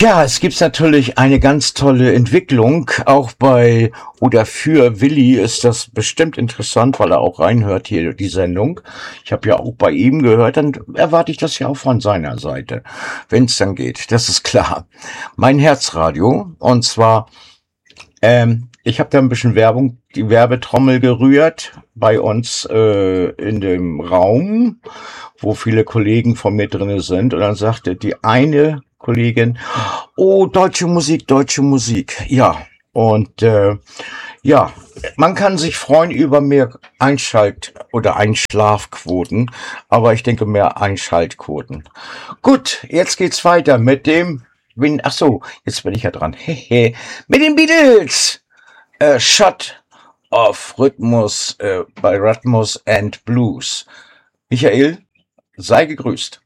Ja, es gibt natürlich eine ganz tolle Entwicklung. Auch bei oder für Willi ist das bestimmt interessant, weil er auch reinhört hier die Sendung. Ich habe ja auch bei ihm gehört, dann erwarte ich das ja auch von seiner Seite, wenn es dann geht. Das ist klar. Mein Herzradio, und zwar, ich habe da ein bisschen Werbung, die Werbetrommel gerührt bei uns in dem Raum, wo viele Kollegen von mir drinne sind. Und dann sagte die eine Kollegin, oh, deutsche Musik, deutsche Musik. Ja, und ja, man kann sich freuen über mehr oder Einschlafquoten, aber ich denke mehr Einschaltquoten. Gut, jetzt geht's weiter mit dem, ach so, jetzt bin ich ja dran. Hehe, mit den Beatles. Shot of Rhythmus bei Rhythmus and Blues. Michael, sei gegrüßt.